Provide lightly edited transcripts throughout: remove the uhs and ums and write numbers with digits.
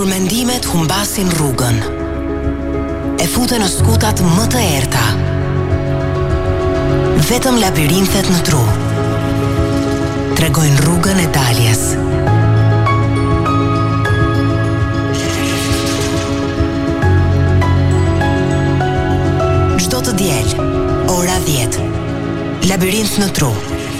Kur mendimet humbasin rrugën, e futen në skutat më të errta, vetëm labirintet në tru tregojnë rrugën e daljes. Çdo të diel, ora 10, labirint në tru.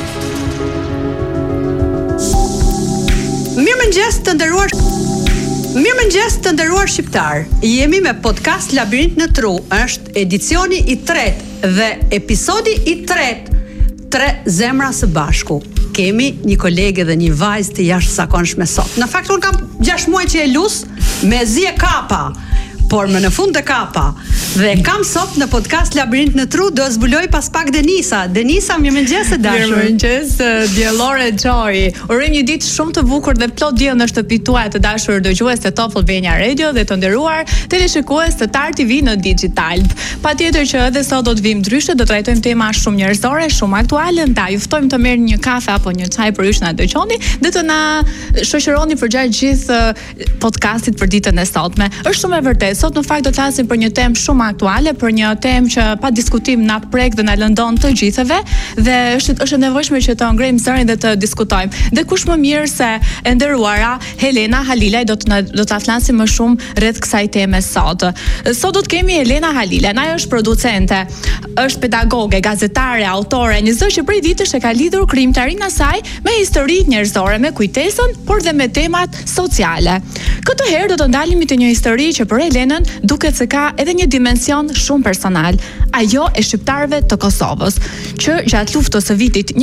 Mirëmëngjes të nderuar shqiptar. Jemi me podcast Labirint në tru. Është edicioni i 3 dhe episodi i 3. 3 zemra së bashku. Kemi një kolege dhe një vajzë të jashtëzakonshme sot. Në fakt unë kam 6 muaj që e lus me zi e kapa, por më në fund të kapa. Dhe kam sot në podcast Labirint në tru, do zbuloj pas pak Denisa. Denisa, mirëmëngjes e dashur. Mirëmëngjes, diellore Joy. Urojmë një ditë shumë të bukur dhe plot diell në shtëpi tuaj të dashur dëgjues të Top Albania Radio dhe të nderuar teleshikues të Tar TV në digital. Patjetër që edhe sot do të vim ndryshe, do të trajtojmë tema shumë njerëzore, shumë aktuale, ndaj ju ftojmë të merrni një kafe apo një çaj për ju që na dëgjoni dhe të na shoqëroni përgjatë gjithë podcastit për ditën e sotme. Është shumë e vërtetë. Sot në fakt do të flasim për një temë shumë aktuale, për një temë që pa diskutim na prek dhe na lëndon të gjithëve dhe është e nevojshme që të ngrejmë zërin dhe të diskutojmë. Dhe kush më mirë se e nderuara Helena Halilaj do ta flasim më shumë rreth kësaj teme sot. Sot do të kemi Helena Halilaj. Ajo është producente, është pedagoge, gazetare, autore, një zë që prej ditësh e ka lidhur krijimtarinë e saj me histori njerëzore, me kujtesën, por dhe me temat sociale. Këtë herë do të ndalemi te një histori që për Helenën duket se ka edhe një dimension shumë personal, ajo e shqiptarëve të Kosovës, që gjatë luftës së vitit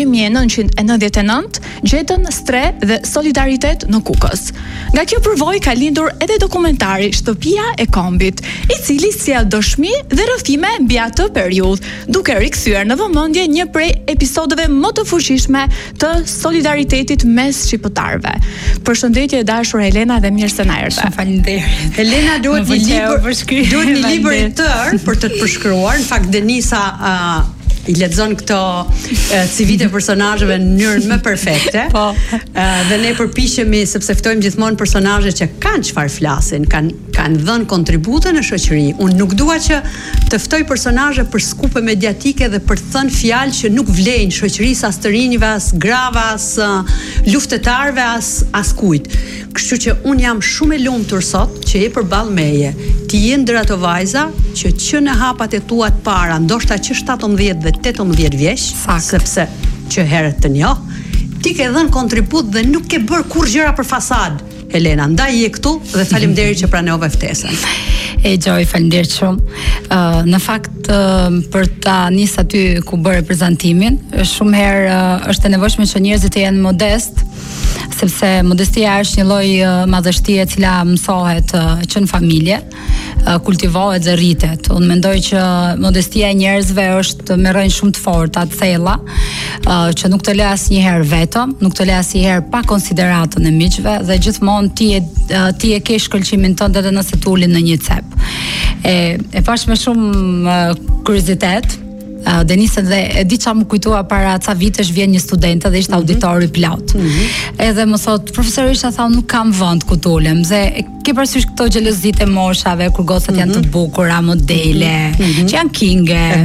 1999 gjetën stre dhe solidaritet në Kukës. Nga kjo përvojë ka lindur edhe dokumentari Shtëpia e Kombit, i cili sjell dëshmi dhe rrëfime mbi atë periudhë, duke rikthyer në vëmendje një prej episodeve më të fuqishme të solidaritetit mes shqiptarëve. Përshëndetje dashur Helena dhe mirë se na erdhe. Faleminderit. Helena duhet një libër i tërë për të përshkruar. Në fakt Denisa i lexon këto CV-të e personazheve në mënyrën më perfekte. Po. Dhe ne përpiqemi sepse ftojmë gjithmonë personazhe që kanë çfarë flasin, kanë dhënë kontribute në shoqëri. Unë nuk dua që të ftoj personazhe për skupe mediatike dhe për të thënë fjalë që nuk vlejnë shoqërisë as të rinjve, as grave, as luftetarëve, as kujt. Kështu që unë jam shumë e lumtur sot që je përballë meje. Ti je ndër ato vajza që në hapat e tua të para, ndoshta që 17 dhe 18 vjeç, sepse që herët të njoh, ti ke dhënë kontribut dhe nuk ke bërë kur gjëra për fasad. Helena, ndaj je këtu dhe faleminderit që pranove ftesën. Joy, faleminderit shumë. Në fakt për ta nis aty ku bëre prezantimin, shumë herë është e nevojshme që njerëzit të jenë modest, sepse modestia është një lloj madhështie e cila mësohet që në familje, kultivohet dhe rritet. Unë mendoj që modestia e njerëzve është me rrënjë shumë të forta, të thella, që nuk të lë asnjëherë vetëm, nuk të lë asnjëherë pa konsideratën e miqve dhe gjithmonë ti e ke shkëlqimin tënd edhe nëse të ulin në një cep. E pash me shumë kuriozitet. Denisa dhe e di çfarë më kujtua para ca vitesh vjen një studente dhe ishte auditor i plot. Edhe më thot, profesorisha tha, nuk kam vend ku të ulem. Dhe ke parasysh këto xhelozitë e moshave kur gocat janë të bukura, modele, që janë kinge,